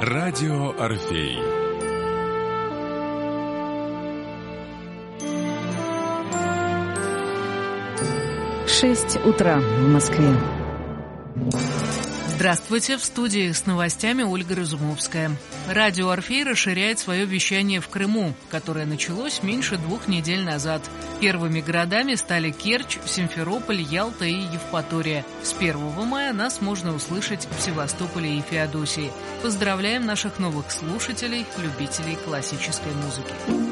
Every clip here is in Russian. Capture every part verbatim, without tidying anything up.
Радио Орфей. Шесть утра в Москве. Здравствуйте, в студии с новостями Ольга Разумовская. Радио Орфей расширяет свое вещание в Крыму, которое началось меньше двух недель назад. Первыми городами стали Керчь, Симферополь, Ялта и Евпатория. С первого мая нас можно услышать в Севастополе и Феодосии. Поздравляем наших новых слушателей, любителей классической музыки.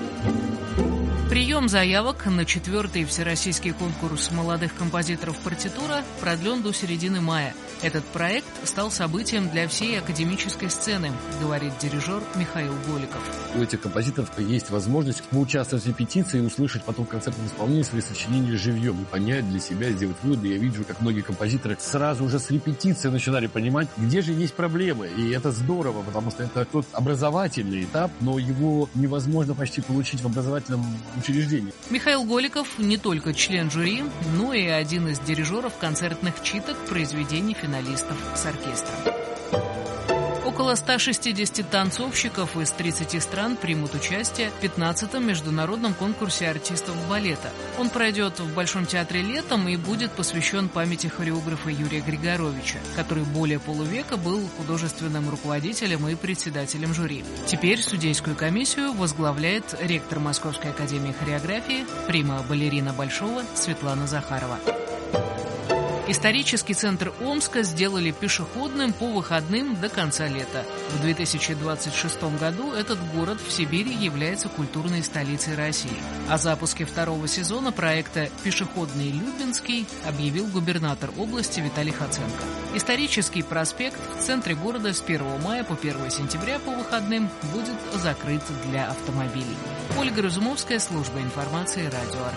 Прием заявок на четвертый всероссийский конкурс молодых композиторов «Партитура» продлен до середины мая. Этот проект стал событием для всей академической сцены, говорит дирижер Михаил Голиков. У этих композиторов есть возможность поучаствовать в репетиции и услышать потом в концертном исполнении свои сочинения живьем и понять для себя, сделать выводы. Я вижу, как многие композиторы сразу уже с репетиции начинали понимать, где же есть проблемы. И это здорово, потому что это тот образовательный этап, но его невозможно почти получить в образовательном учреждении. Михаил Голиков не только член жюри, но и один из дирижеров концертных читок произведений финалистов с оркестром. Около ста шестидесяти танцовщиков из тридцати стран примут участие в пятнадцатом международном конкурсе артистов балета. Он пройдет в Большом театре летом и будет посвящен памяти хореографа Юрия Григоровича, который более полувека был художественным руководителем и председателем жюри. Теперь судейскую комиссию возглавляет ректор Московской академии хореографии, прима-балерина Большого Светлана Захарова. Исторический центр Омска сделали пешеходным по выходным до конца лета. В две тысячи двадцать шестом году этот город в Сибири является культурной столицей России. О запуске второго сезона проекта «Пешеходный Любинский» объявил губернатор области Виталий Хоценко. Исторический проспект в центре города с первого мая по первое сентября по выходным будет закрыт для автомобилей. Ольга Разумовская, служба информации, радио.